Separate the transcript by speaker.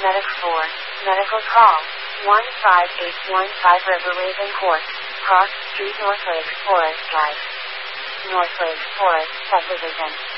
Speaker 1: Medic 4. Medical call. 15815 River Raven Court. Cross Street, North Lakes Forest Drive. North Lakes Forest Subdivision.